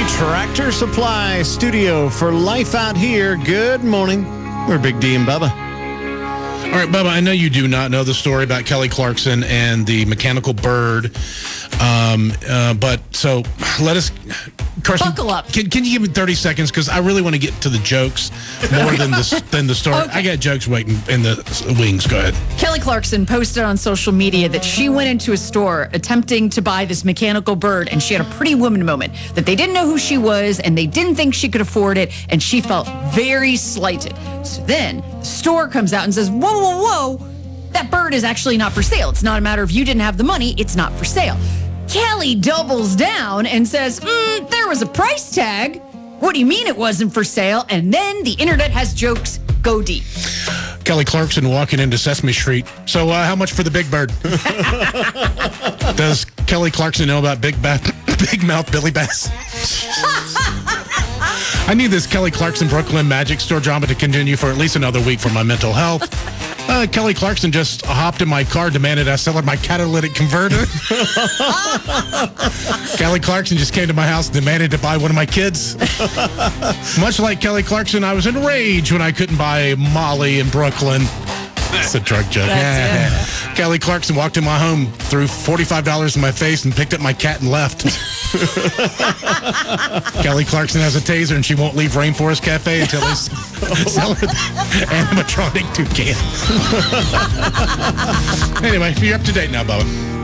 Tractor Supply Studio for Life Out Here. Good morning. We're Big D and Bubba. All right, Bubba, I know you do not know the story about Kelly Clarkson and the mechanical bird. But so let us... Carson, buckle up. Can you give me 30 seconds? Because I really want to get to the jokes more than the story. Okay. I got jokes waiting in the wings. Go ahead. Kelly Clarkson posted on social media that she went into a store attempting to buy this mechanical bird, and she had a pretty woman moment, that they didn't know who she was, and they didn't think she could afford it, and she felt very slighted. So then the store comes out and says, whoa, whoa, whoa, that bird is actually not for sale. It's not a matter of you didn't have the money, it's not for sale. Kelly doubles down and says, there was a price tag. What do you mean it wasn't for sale? And then the internet has jokes go deep. Kelly Clarkson walking into Sesame Street. So how much for the big bird? Does Kelly Clarkson know about Big Mouth Billy Bass? I need this Kelly Clarkson Brooklyn Magic Store drama to continue for at least another week for my mental health. Kelly Clarkson just hopped in my car, demanded I sell her my catalytic converter. Kelly Clarkson just came to my house and demanded to buy one of my kids. Much like Kelly Clarkson, I was enraged when I couldn't buy Molly in Brooklyn. That's a drug joke. Kelly Clarkson walked in my home, threw $45 in my face, and picked up my cat and left. Kelly Clarkson has a taser, and she won't leave Rainforest Cafe until they sell her the animatronic toucan. Anyway, you're up to date now, Bubba.